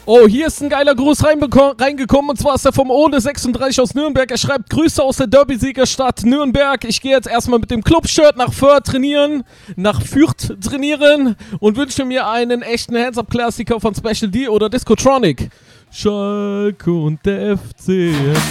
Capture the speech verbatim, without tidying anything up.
Oh, hier ist ein geiler Gruß reingekommen und zwar ist er vom Ole sechsunddreißig aus Nürnberg. Er schreibt, Grüße aus der Derby-Siegerstadt Nürnberg. Ich gehe jetzt erstmal mit dem Club-Shirt nach Fürth trainieren, nach Fürth trainieren und wünsche mir einen echten Hands-Up-Klassiker von Special D oder Discotronic. Schalke und der F C.